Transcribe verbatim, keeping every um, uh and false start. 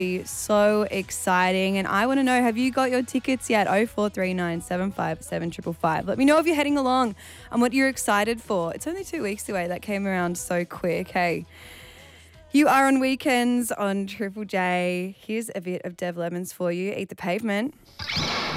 be so exciting. And I want to know, have you got your tickets yet? oh four three nine, seven five seven, five five five. Let me know if you're heading along and what you're excited for. It's only two weeks away. That came around so quick. Hey, you are on Weekends on Triple J. Here's a bit of Dev Lemons for you. Eat the Pavement.